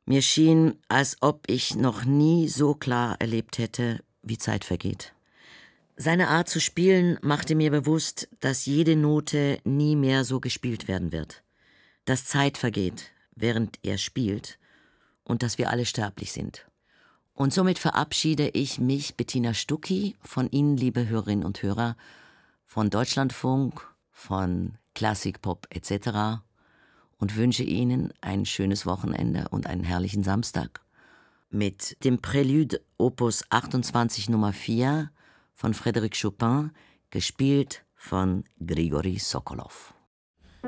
Mir schien, als ob ich noch nie so klar erlebt hätte, wie Zeit vergeht. Seine Art zu spielen machte mir bewusst, dass jede Note nie mehr so gespielt werden wird. Dass Zeit vergeht, während er spielt, und dass wir alle sterblich sind. Und somit verabschiede ich mich, Bettina Stucki, von Ihnen, liebe Hörerinnen und Hörer, von Deutschlandfunk, von Klassik, Pop etc. und wünsche Ihnen ein schönes Wochenende und einen herrlichen Samstag. Mit dem Prälude Opus 28 Nummer 4 von Frédéric Chopin, gespielt von Grigori Sokolov.